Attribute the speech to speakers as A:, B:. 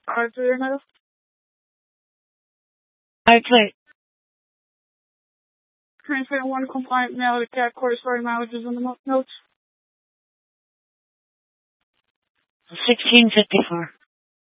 A: Do your notes?
B: I play
A: Transmitting one compliant mail to cat corresponding mileages in the notes.
B: 1654.